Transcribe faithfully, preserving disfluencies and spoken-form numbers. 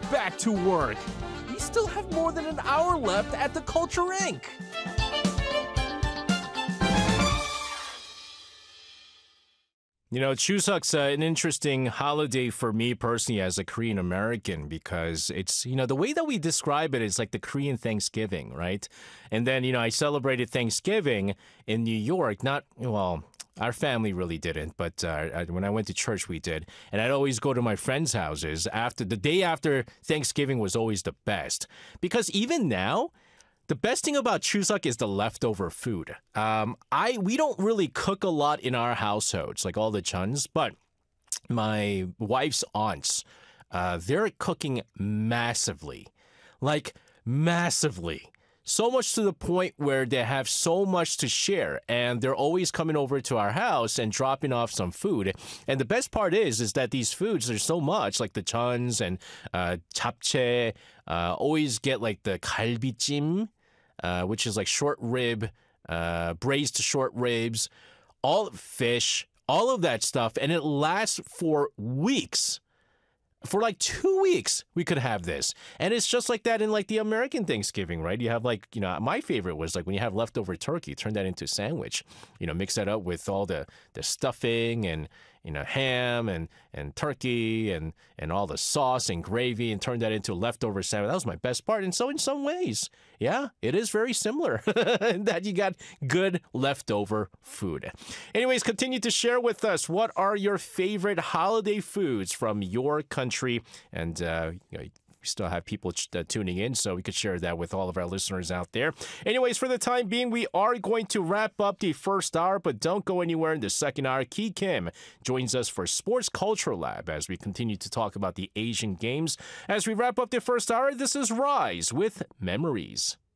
back to work. We still have more than an hour left at the Culture Incorporated. You know, Chuseok's uh, an interesting holiday for me personally as a Korean American because it's, you know, the way that we describe it is like the Korean Thanksgiving, right? And then, you know, I celebrated Thanksgiving in New York, not, well, our family really didn't, but uh, I, when I went to church, we did. And I'd always go to my friends' houses after the day after Thanksgiving was always the best. Because even now, the best thing about Chuseok is the leftover food. Um, I we don't really cook a lot in our households, like all the chuns, but my wife's aunts, uh, they're cooking massively, like massively. So much to the point where they have so much to share, and they're always coming over to our house and dropping off some food. And the best part is, is that these foods, there's so much, like the chuns and uh, japchae, uh, always get like the galbijim, uh, which is like short rib, uh, braised short ribs, all fish, all of that stuff, and it lasts for weeks. For like two weeks, we could have this. And it's just like that in like the American Thanksgiving, right? You have like, you know, my favorite was like when you have leftover turkey, turn that into a sandwich. You know, mix that up with all the, the stuffing and, you know, ham and, and turkey and, and all the sauce and gravy and turn that into a leftover sandwich. That was my best part. And so in some ways, yeah, it is very similar that you got good leftover food. Anyways, continue to share with us what are your favorite holiday foods from your country. And, uh, you know, we still have people uh, tuning in, so we could share that with all of our listeners out there. Anyways, for the time being, we are going to wrap up the first hour, but don't go anywhere in the second hour. Ki Kim joins us for Sports Culture Lab as we continue to talk about the Asian Games. As we wrap up the first hour, this is Rise with Memories.